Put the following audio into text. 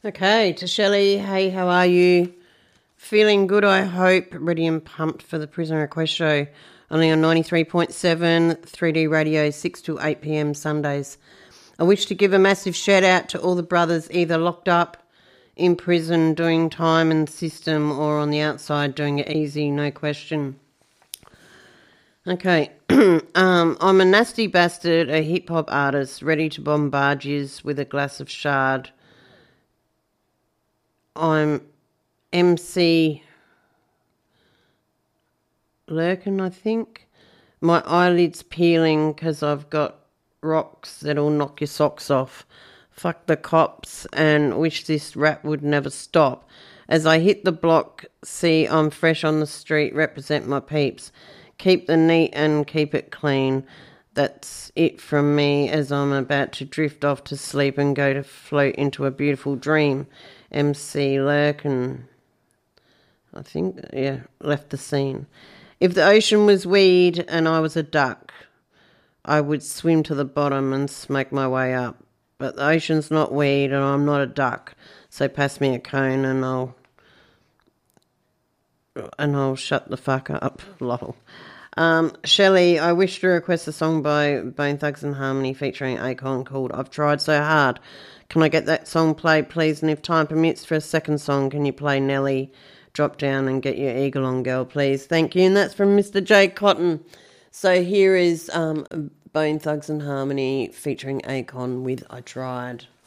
Okay, to Shelley, hey, how are you? Feeling good, I hope. Ready and pumped for the Prisoner Request Show. Only on 93.7, 3D radio, 6 to 8 p.m. Sundays. I wish to give a massive shout out to all the brothers either locked up, in prison, doing time in the system, or on the outside doing it easy, no question. Okay, I'm a nasty bastard, a hip-hop artist, ready to bombard yous with a glass of shard. I'm MC Lurkin, I think. My eyelids peeling because I've got rocks that'll knock your socks off. Fuck the cops and wish this rap would never stop. As I hit the block, see I'm fresh on the street, represent my peeps. Keep the neat and keep it clean. That's it from me as I'm about to drift off to sleep and go to float into a beautiful dream. MC Lurkin, I think, left the scene. If the ocean was weed and I was a duck, I would swim to the bottom and smoke my way up. But the ocean's not weed and I'm not a duck, so pass me a cone and I'll shut the fuck up. Lol. Shelley, I wish to request a song by Bone Thugs and Harmony featuring Akon called I've Tried So Hard. Can I get that song played, please? And if time permits for a second song, can you play Nelly, Drop Down and Get Your Eagle On, Girl, please? Thank you. And that's from Mr. J. Cotton. So here is Bone Thugs and Harmony featuring Akon with I Tried.